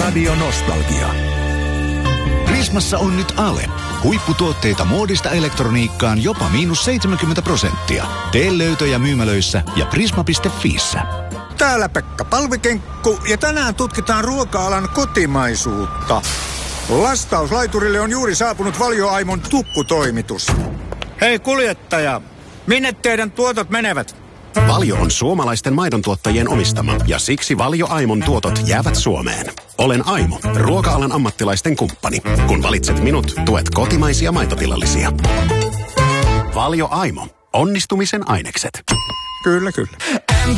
Radio Nostalgia. Prismassa on nyt Ale. Huipputuotteita muodista elektroniikkaan jopa -70%. Tee löytöjä myymälöissä ja prisma.fiissä. Täällä Pekka Palvikenkku ja tänään tutkitaan ruoka-alan kotimaisuutta. Lastauslaiturille on juuri saapunut Valio Aimon tukkutoimitus. Hei kuljettaja, minne teidän tuotot menevät? Valio on suomalaisten maidontuottajien omistama ja siksi Valio Aimon tuotot jäävät Suomeen. Olen Aimo, ruoka-alan ammattilaisten kumppani. Kun valitset minut, tuet kotimaisia maitotilallisia. Valio Aimo, onnistumisen ainekset. Kyllä.